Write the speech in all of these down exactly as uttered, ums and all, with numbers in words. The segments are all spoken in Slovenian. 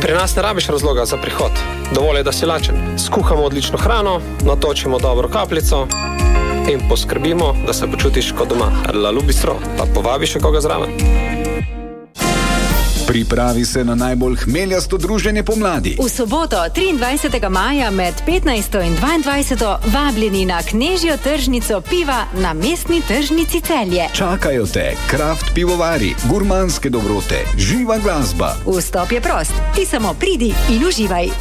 Pri nas ne rabiš razloga za prihod. Dovolj je, da si lačen. Skuhamo odlično hrano, natočimo dobro kapljico in poskrbimo, da se počutiš kot doma. Lalu Bistro, pa povabi še koga zraven. Pripravi se na najbolj hmeljasto druženje pomladi. V soboto, triindvajsetega maja med petnajsto in dvaindvajseto vabljeni na knežjo tržnico piva na mestni tržnici Celje. Čakajo te kraft pivovari, gurmanske dobrote, živa glasba. Vstop je prost, ti samo pridi in uživaj.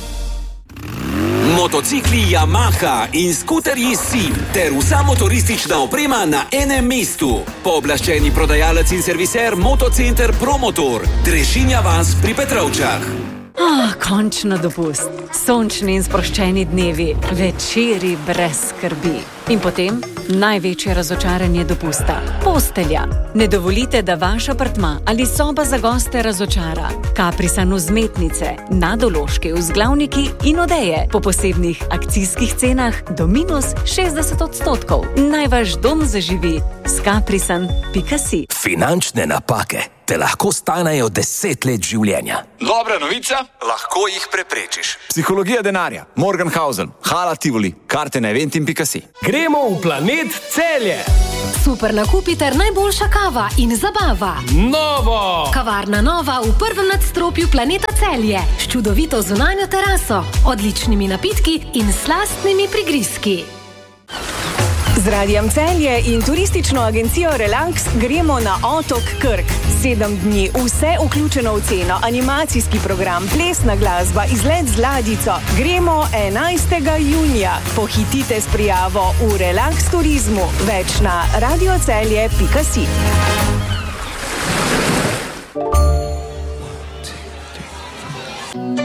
Motocikli Yamaha in skuterji Sim ter vsa motoristična oprema na enem mestu. Pooblaščeni prodajalec in serviser Motocenter Promotor. Trešinja vas pri Petrovčah. Ah, končno dopust. Sončni in sproščeni dnevi, večeri brez skrbi. In potem največje razočaranje dopusta. Postelja. Ne dovolite, da vaš apartma ali soba za goste razočara. Kaprisan vzmetnice, nadološke vzglavniki in odeje po posebnih akcijskih cenah do minus šestdeset odstotkov. Naj vaš dom zaživi s kaprisan pika si. Finančne napake te lahko stanejo deset let življenja. Dobra novica, Lahko jih preprečiš. psihologija denarja, Morgenhausen, Hala Tivoli, karte na eventim pika si. Gremo v planet Celje. Super nakupi ter najboljša kava in zabava. Novo! Kavarna Nova v prvem nadstropju planeta Celje. S čudovito zunanjo teraso, odličnimi napitki in slastnimi prigrizki. Z Radijem Celje in turistično agencijo Relax gremo na otok Krk. Sedem dni, vse vključeno v ceno, animacijski program, plesna glasba, izlet z ladjico. Gremo enajstega junija. Pohitite s prijavo v Relax turizmu. Več na radiocelje pika si.